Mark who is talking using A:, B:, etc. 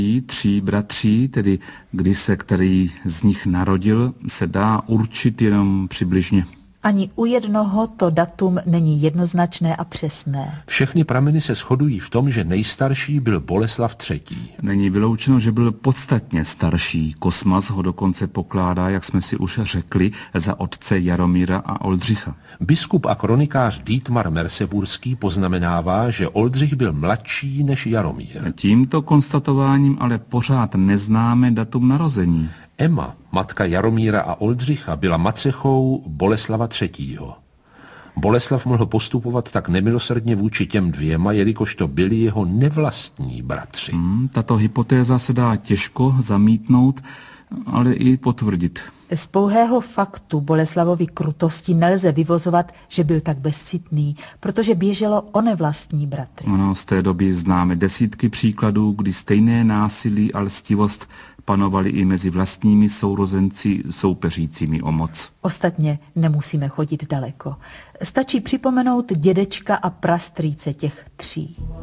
A: Tří bratří, tedy kdy se který z nich narodil, se dá určit jenom přibližně.
B: Ani u jednoho to datum není jednoznačné a přesné.
C: Všechny prameny se shodují v tom, že nejstarší byl Boleslav III.
A: Není vyloučeno, že byl podstatně starší. Kosmas ho dokonce pokládá, jak jsme si už řekli, za otce Jaromíra a Oldřicha.
C: Biskup a kronikář Dietmar Merseburský poznamenává, že Oldřich byl mladší než Jaromír.
A: Tímto konstatováním ale pořád neznáme datum narození.
C: Emma, matka Jaromíra a Oldřicha, byla macechou Boleslava III. Boleslav mohl postupovat tak nemilosrdně vůči těm dvěma, jelikož to byli jeho nevlastní bratři.
A: Tato hypotéza se dá těžko zamítnout, ale i potvrdit.
B: Z pouhého faktu Boleslavovy krutosti nelze vyvozovat, že byl tak bezcitný, protože běželo o nevlastní bratry.
A: Ano, z té doby známe desítky příkladů, kdy stejné násilí a lstivost panovaly i mezi vlastními sourozenci soupeřícími o moc.
B: Ostatně nemusíme chodit daleko. Stačí připomenout dědečka a prastrýce těch tří.